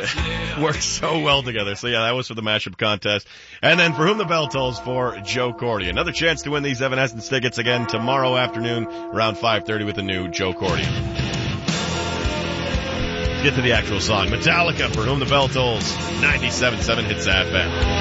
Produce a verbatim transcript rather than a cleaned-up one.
work so well together. So yeah, that was for the mashup contest. And then For Whom the Bell Tolls for Joe Cordy. Another chance to win these Evanescence tickets again tomorrow afternoon around five thirty with the new Joe Cordy. Get to the actual song. Metallica, For Whom the Bell Tolls, ninety-seven point seven Hits F M.